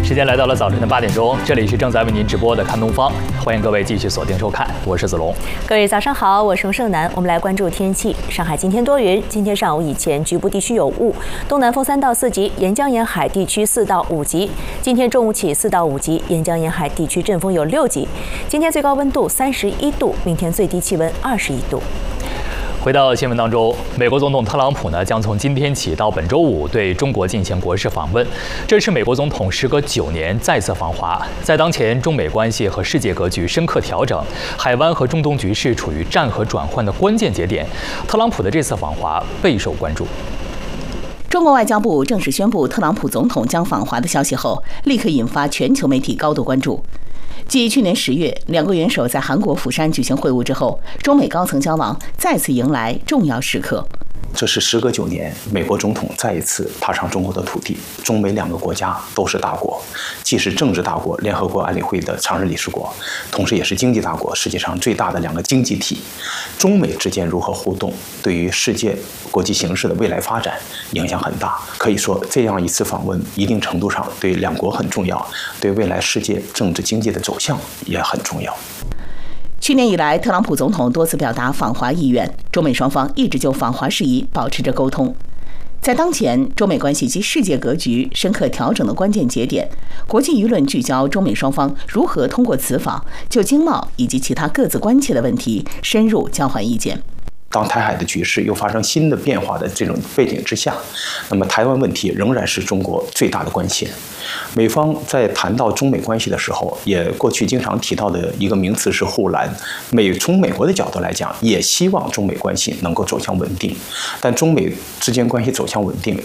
时间来到了早晨的8点钟，这里是正在为您直播的看东方，欢迎各位继续锁定收看，我是子龙。 各位早上好，我是洪胜男。我们来关注天气。上海今天多云，今天上午以前局部地区有雾，东南风3到4级，沿江沿海地区4到5级。今天中午起4到5级，沿江沿海地区阵风有6级。今天最高温度31度，明天最低气温21度。 回到新闻当中，美国总统特朗普呢将从今天起到本周五对中国进行国事访问，这是美国总统时隔9年再次访华。在当前中美关系和世界格局深刻调整，海湾和中东局势处于战和转换的关键节点，特朗普的这次访华备受关注。 中国外交部正式宣布特朗普总统将访华的消息后，立刻引发全球媒体高度关注。继去年10月两国元首在韩国釜山举行会晤之后，中美高层交往再次迎来重要时刻。 这是时隔9年，美国总统再一次踏上中国的土地。中美2个国家都是大国，既是政治大国、联合国安理会的常任理事国，同时也是经济大国，世界上最大的2个经济体。中美之间如何互动，对于世界国际形势的未来发展影响很大。可以说，这样一次访问，一定程度上对2国很重要，对未来世界政治经济的走向也很重要。 去年以来，特朗普总统多次表达访华意愿，中美双方一直就访华事宜保持着沟通。在当前中美关系及世界格局深刻调整的关键节点，国际舆论聚焦中美双方如何通过此访就经贸以及其他各自关切的问题深入交换意见。 当台海的局势又发生新的变化的这种背景之下，那么台湾问题仍然是中国最大的关切。美方在谈到中美关系的时候，也过去经常提到的一个名词是护栏。从美国的角度来讲，也希望中美关系能够走向稳定，但中美之间关系走向稳定，